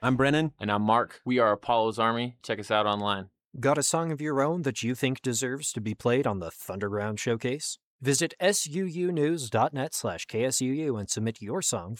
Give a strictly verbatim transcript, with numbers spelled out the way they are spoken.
I'm Brennan. And I'm Mark. We are Apollo's Army. Check us out online. Got a song of your own that you think deserves to be played on the Thunderground Showcase? Visit suunews.net slash KSUU and submit your song for